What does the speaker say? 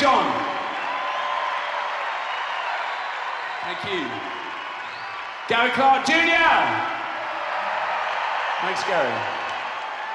John. Thank you. Gary Clark Jr. Thanks, Gary.